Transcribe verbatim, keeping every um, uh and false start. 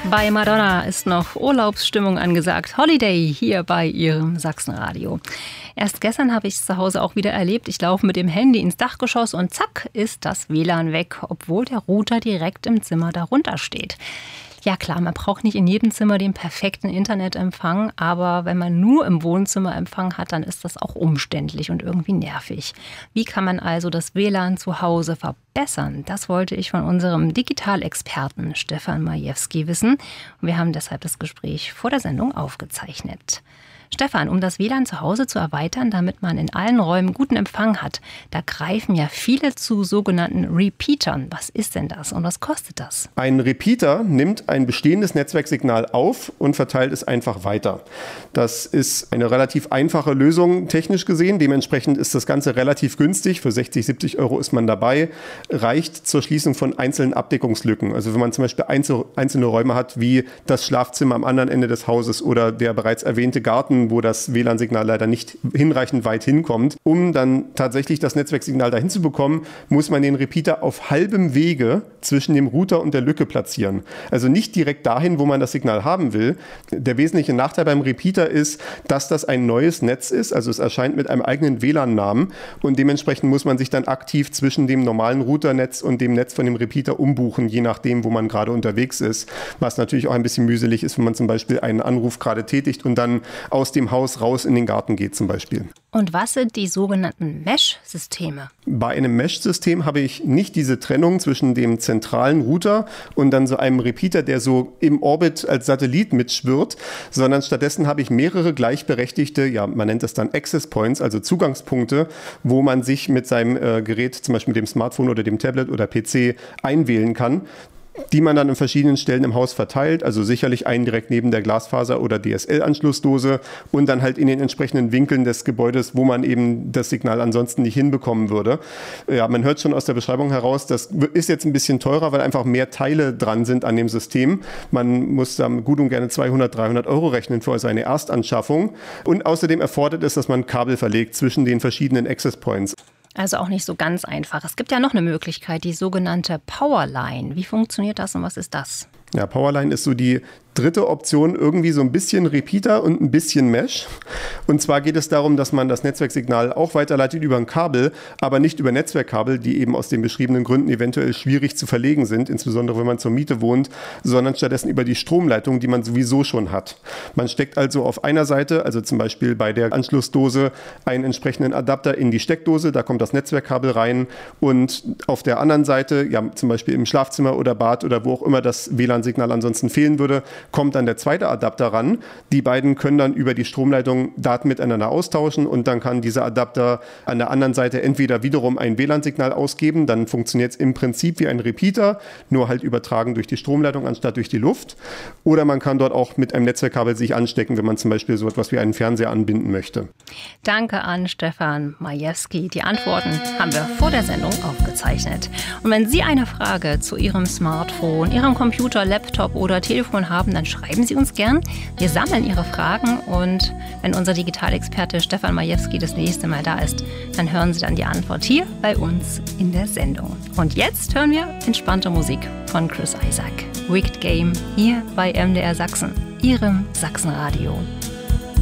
Bei Madonna ist noch Urlaubsstimmung angesagt. Holiday hier bei Ihrem Sachsenradio. Erst gestern habe ich es zu Hause auch wieder erlebt. Ich laufe mit dem Handy ins Dachgeschoss und zack ist das W L A N weg, obwohl der Router direkt im Zimmer darunter steht. Ja klar, man braucht nicht in jedem Zimmer den perfekten Internetempfang, aber wenn man nur im Wohnzimmer Empfang hat, dann ist das auch umständlich und irgendwie nervig. Wie kann man also das W L A N zu Hause verbessern? Das wollte ich von unserem Digitalexperten Stefan Majewski wissen. Und wir haben deshalb das Gespräch vor der Sendung aufgezeichnet. Stefan, um das W L A N zu Hause zu erweitern, damit man in allen Räumen guten Empfang hat, da greifen ja viele zu sogenannten Repeatern. Was ist denn das und was kostet das? Ein Repeater nimmt ein bestehendes Netzwerksignal auf und verteilt es einfach weiter. Das ist eine relativ einfache Lösung, technisch gesehen. Dementsprechend ist das Ganze relativ günstig. Für sechzig, siebzig Euro ist man dabei. Reicht zur Schließung von einzelnen Abdeckungslücken. Also wenn man zum Beispiel einzelne Räume hat, wie das Schlafzimmer am anderen Ende des Hauses oder der bereits erwähnte Garten, wo das W L A N-Signal leider nicht hinreichend weit hinkommt. Um dann tatsächlich das Netzwerksignal dahin zu bekommen, muss man den Repeater auf halbem Wege zwischen dem Router und der Lücke platzieren. Also nicht direkt dahin, wo man das Signal haben will. Der wesentliche Nachteil beim Repeater ist, dass das ein neues Netz ist, also es erscheint mit einem eigenen W L A N-Namen und dementsprechend muss man sich dann aktiv zwischen dem normalen Routernetz und dem Netz von dem Repeater umbuchen, je nachdem, wo man gerade unterwegs ist. Was natürlich auch ein bisschen mühselig ist, wenn man zum Beispiel einen Anruf gerade tätigt und dann aus dem Haus raus in den Garten geht zum Beispiel. Und was sind die sogenannten Mesh-Systeme? Bei einem Mesh-System habe ich nicht diese Trennung zwischen dem zentralen Router und dann so einem Repeater, der so im Orbit als Satellit mitschwirrt, sondern stattdessen habe ich mehrere gleichberechtigte, ja, man nennt das dann Access Points, also Zugangspunkte, wo man sich mit seinem äh, Gerät, zum Beispiel mit dem Smartphone oder dem Tablet oder P C, einwählen kann, die man dann an verschiedenen Stellen im Haus verteilt, also sicherlich einen direkt neben der Glasfaser- oder D S L-Anschlussdose und dann halt in den entsprechenden Winkeln des Gebäudes, wo man eben das Signal ansonsten nicht hinbekommen würde. Ja, man hört schon aus der Beschreibung heraus, das ist jetzt ein bisschen teurer, weil einfach mehr Teile dran sind an dem System. Man muss da gut und gerne zweihundert, dreihundert Euro rechnen für seine Erstanschaffung und außerdem erfordert es, dass man Kabel verlegt zwischen den verschiedenen Access Points. Also auch nicht so ganz einfach. Es gibt ja noch eine Möglichkeit, die sogenannte Powerline. Wie funktioniert das und was ist das? Ja, Powerline ist so die dritte Option, irgendwie so ein bisschen Repeater und ein bisschen Mesh. Und zwar geht es darum, dass man das Netzwerksignal auch weiterleitet über ein Kabel, aber nicht über Netzwerkkabel, die eben aus den beschriebenen Gründen eventuell schwierig zu verlegen sind, insbesondere wenn man zur Miete wohnt, sondern stattdessen über die Stromleitung, die man sowieso schon hat. Man steckt also auf einer Seite, also zum Beispiel bei der Anschlussdose, einen entsprechenden Adapter in die Steckdose, da kommt das Netzwerkkabel rein und auf der anderen Seite, ja zum Beispiel im Schlafzimmer oder Bad oder wo auch immer das W L A N-Signal ansonsten fehlen würde, kommt dann der zweite Adapter ran. Die beiden können dann über die Stromleitung Daten miteinander austauschen und dann kann dieser Adapter an der anderen Seite entweder wiederum ein W L A N-Signal ausgeben, dann funktioniert es im Prinzip wie ein Repeater, nur halt übertragen durch die Stromleitung anstatt durch die Luft. Oder man kann dort auch mit einem Netzwerkkabel sich anstecken, wenn man zum Beispiel so etwas wie einen Fernseher anbinden möchte. Danke an Stefan Majewski. Die Antworten haben wir vor der Sendung aufgezeichnet. Und wenn Sie eine Frage zu Ihrem Smartphone, Ihrem Computer, Laptop oder Telefon haben, dann schreiben Sie uns gern. Wir sammeln Ihre Fragen und wenn unser Digitalexperte Stefan Majewski das nächste Mal da ist, dann hören Sie dann die Antwort hier bei uns in der Sendung. Und jetzt hören wir entspannte Musik von Chris Isaak. Wicked Game hier bei M D R Sachsen, Ihrem Sachsenradio.